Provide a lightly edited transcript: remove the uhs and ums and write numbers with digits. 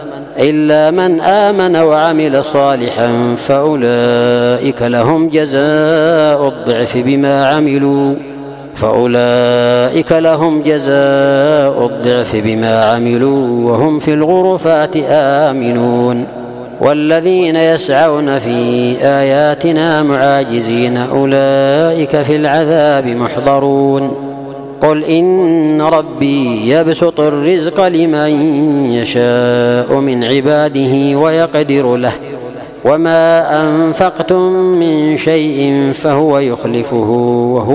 إلا من آمن وعمل صالحا فأولئك لهم جزاء الضعف بما عملوا وهم في الغرفات آمنون. والذين يسعون في آياتنا معاجزين أولئك في العذاب محضرون. قل إن ربي يبسط الرزق لمن يشاء من عباده ويقدر له وما أنفقتم من شيء فهو يخلفه وهو